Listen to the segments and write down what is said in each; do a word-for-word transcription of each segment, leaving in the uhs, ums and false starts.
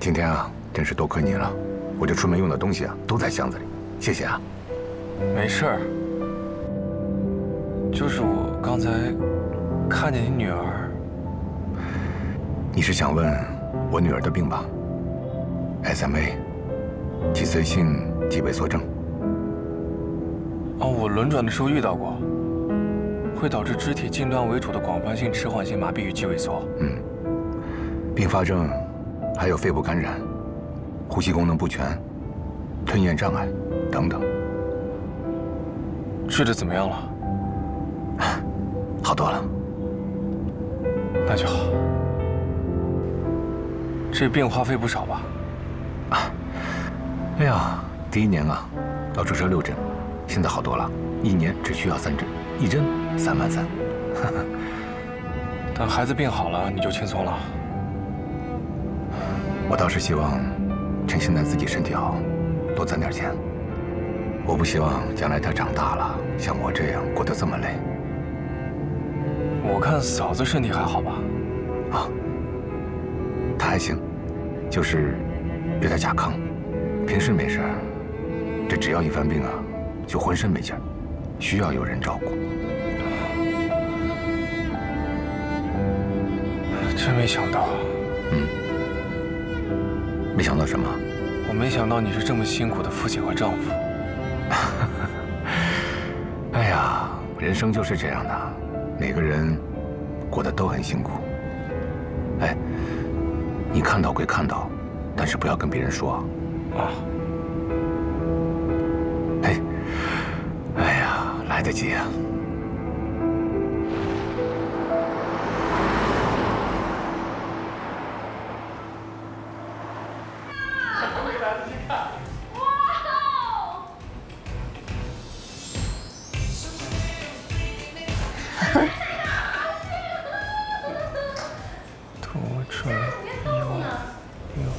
今天啊，真是多亏你了，我这出门用的东西啊，都在箱子里，谢谢啊。 没事儿，就是我刚才看见你女儿。 你是想问我女儿的病吧 ？S M A， 脊髓性肌萎缩症。 哦，我轮转的时候遇到过，会导致肢体近端为主的广泛性迟缓性麻痹与肌萎缩。 嗯，并发症还有肺部感染、呼吸功能不全、吞咽障碍等等。 治得怎么样了？ 好多了。 那就好。这病花费不少吧？ 啊，哎呀，第一年啊，要注射六针，现在好多了，一年只需要三针，一针三万三。 等孩子病好了，你就轻松了。 我倒是希望，趁现在自己身体好，多攒点钱。我不希望将来他长大了，像我这样过得这么累。 我看嫂子身体还好吧？ 啊，她还行，就是有点甲亢，平时没事，这只要一犯病啊，就浑身没劲儿，需要有人照顾。 真没想到。 嗯，没想到什么？ 我没想到你是这么辛苦的父亲和丈夫。 哎呀，人生就是这样的，每个人过得都很辛苦。哎，你看到归看到，但是不要跟别人说啊。哎，哎呀，来得及啊！ 多赚一万六，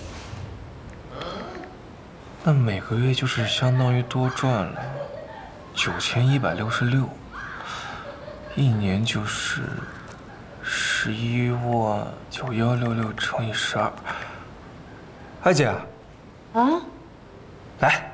那每个月就是相当于多赚了九千一百六十六，一年就是十一万九幺六六乘以十二。哎姐， 啊， 来，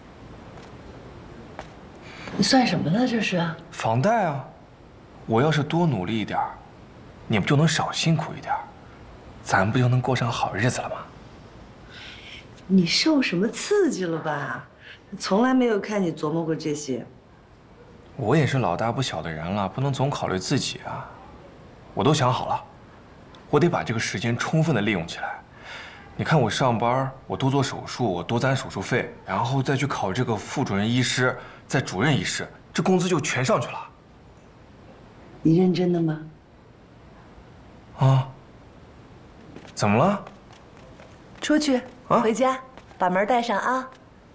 你算什么呢？这是房贷啊！我要是多努力一点，你不就能少辛苦一点，咱不就能过上好日子了吗？ 你受什么刺激了吧？从来没有看你琢磨过这些。 我也是老大不小的人了，不能总考虑自己啊。我都想好了，我得把这个时间充分的利用起来。你看我上班，我多做手术，我多攒手术费，然后再去考这个副主任医师，再主任医师，这工资就全上去了。 你认真的吗？ 啊？怎么了？ 出去， 啊、 回家，把门带上啊。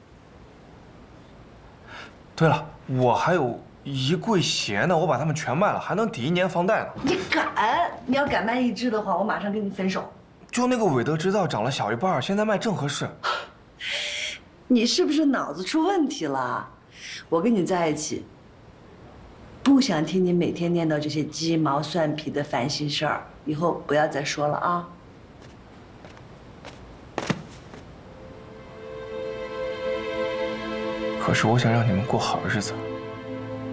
对了，我还有一柜鞋呢，我把它们全卖了，还能抵一年房贷呢。 你敢？你要敢卖一只的话，我马上跟你分手。 就那个韦德之道涨了小一半，现在卖正合适。 你是不是脑子出问题了？我跟你在一起，不想听你每天念叨这些鸡毛蒜皮的烦心事儿，以后不要再说了啊。 可是我想让你们过好日子。